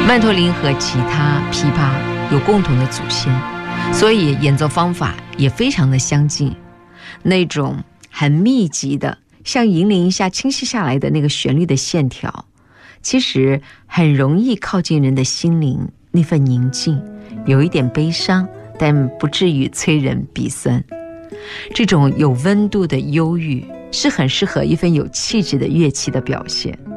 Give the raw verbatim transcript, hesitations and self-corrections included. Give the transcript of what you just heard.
曼陀林和其他琵琶有共同的祖先，所以演奏方法也非常的相近。那种很密集的，像银铃一下清晰下来的那个旋律的线条，其实很容易靠近人的心灵，那份宁静，有一点悲伤，但不至于催人鼻酸。这种有温度的忧郁，是很适合一份有气质的乐器的表现。